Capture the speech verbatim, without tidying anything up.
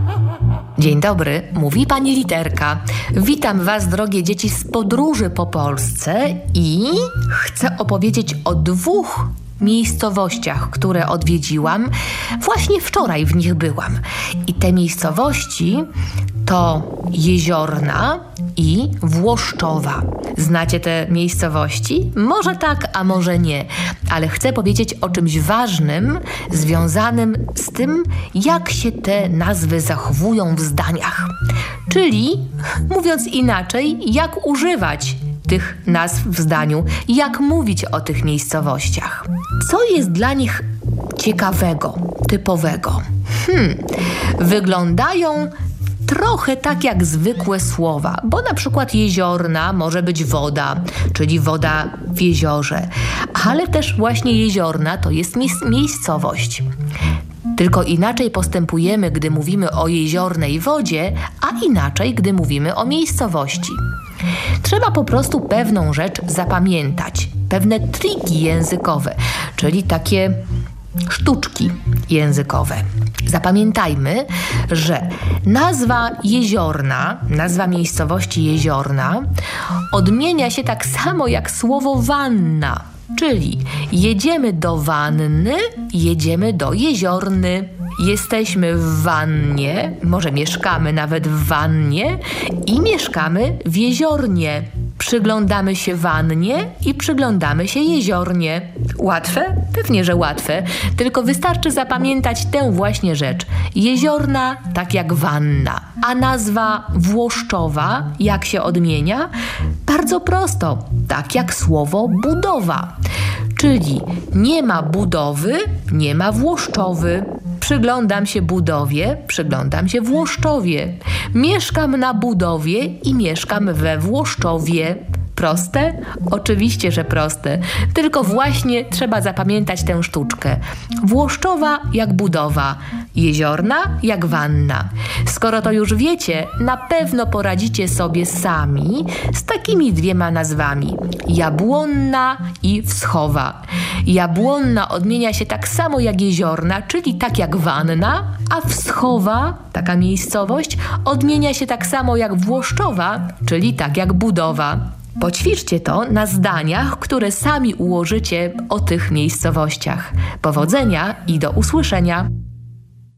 Dzień dobry, mówi pani Literka. Witam was, drogie dzieci, z podróży po Polsce i chcę opowiedzieć o dwóch miejscowościach, które odwiedziłam. Właśnie wczoraj w nich byłam. I te miejscowości to Jeziorna i Włoszczowa. Znacie te miejscowości? Może tak, a może nie. Ale chcę powiedzieć o czymś ważnym, związanym z tym, jak się te nazwy zachowują w zdaniach. Czyli, mówiąc inaczej, jak używać tych nazw w zdaniu, jak mówić o tych miejscowościach. Co jest dla nich ciekawego, typowego? Hmm, wyglądają trochę tak jak zwykłe słowa, bo na przykład jeziorna może być woda, czyli woda w jeziorze, ale też właśnie jeziorna to jest miejsc- miejscowość. Tylko inaczej postępujemy, gdy mówimy o jeziornej wodzie, a inaczej, gdy mówimy o miejscowości. Trzeba po prostu pewną rzecz zapamiętać, pewne triki językowe, czyli takie sztuczki językowe. Zapamiętajmy, że nazwa Jeziorna, nazwa miejscowości Jeziorna odmienia się tak samo jak słowo wanna, czyli jedziemy do wanny, jedziemy do jeziorny. Jesteśmy w wannie, może mieszkamy nawet w wannie i mieszkamy w jeziornie. Przyglądamy się wannie i przyglądamy się jeziornie. Łatwe? Pewnie, że łatwe. Tylko wystarczy zapamiętać tę właśnie rzecz. Jeziorna tak jak wanna. A nazwa Włoszczowa jak się odmienia? Bardzo prosto. Tak jak słowo budowa. Czyli nie ma budowy, nie ma Włoszczowy. Przyglądam się budowie, przyglądam się Włoszczowie. Mieszkam na budowie i mieszkam we Włoszczowie. Proste? Oczywiście, że proste. Tylko właśnie trzeba zapamiętać tę sztuczkę. Włoszczowa jak budowa, jeziorna jak wanna. Skoro to już wiecie, na pewno poradzicie sobie sami z takimi dwiema nazwami. Jabłonna i Wschowa. Jabłonna odmienia się tak samo jak jeziorna, czyli tak jak wanna, a Wschowa, taka miejscowość, odmienia się tak samo jak Włoszczowa, czyli tak jak budowa. Poćwiczcie to na zdaniach, które sami ułożycie o tych miejscowościach. Powodzenia i do usłyszenia!